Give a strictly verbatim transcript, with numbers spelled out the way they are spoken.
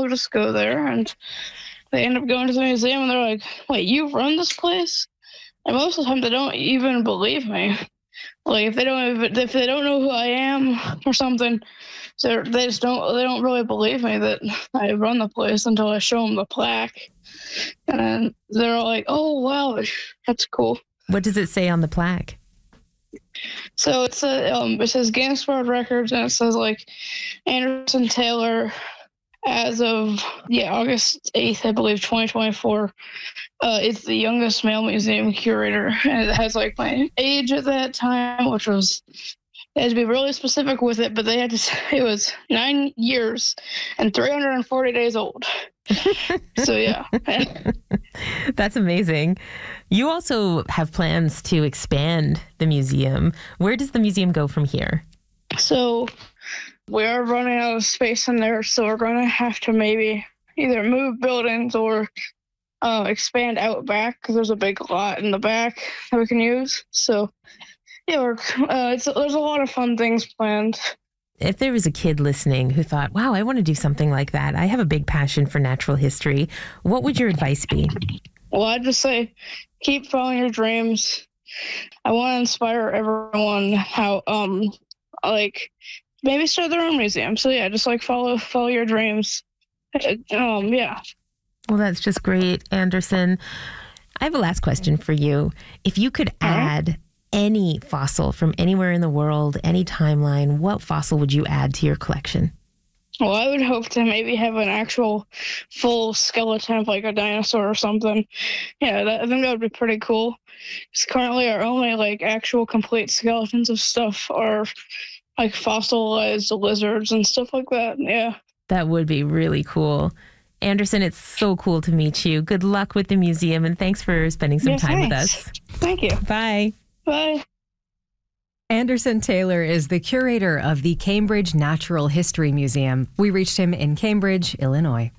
people just go there and they end up going to the museum and they're like, wait, you run this place? And most of the time they don't even believe me. Like if they don't even, if they don't know who I am or something, so they just don't they don't really believe me that I run the place until I show them the plaque, and then they're all like, "Oh wow, that's cool." What does it say on the plaque? So it's a um, it says Guinness World Records, and it says like Anderson Taylor, as of yeah August eighth, I believe, twenty twenty-four. Uh, it's the youngest male museum curator, and it has like my age at that time, which was, they had to be really specific with it, but they had to say it was nine years and three hundred forty days old. So yeah. That's amazing. You also have plans to expand the museum. Where does the museum go from here? So we are running out of space in there, so we're going to have to maybe either move buildings or Uh, expand out back because there's a big lot in the back that we can use. So, yeah, we're, uh, it's, there's a lot of fun things planned. If there was a kid listening who thought, wow, I want to do something like that, I have a big passion for natural history, what would your advice be? Well, I'd just say keep following your dreams. I want to inspire everyone how, um, like, maybe start their own museum. So, yeah, just like follow follow your dreams. Um, yeah. Well, that's just great, Anderson. I have a last question for you. If you could add any fossil from anywhere in the world, any timeline, what fossil would you add to your collection? Well, I would hope to maybe have an actual full skeleton of like a dinosaur or something. Yeah, that, I think that would be pretty cool. Because currently our only like actual complete skeletons of stuff are like fossilized lizards and stuff like that. Yeah. That would be really cool. Anderson, it's so cool to meet you. Good luck with the museum, and thanks for spending some yeah, time thanks. with us. Thank you. Bye. Bye. Anderson Taylor is the curator of the Cambridge Natural History Museum. We reached him in Cambridge, Illinois.